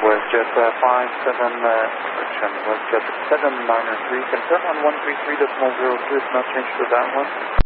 WestJet 57, WestJet 793, confirm on 133.02 is not changed to that one.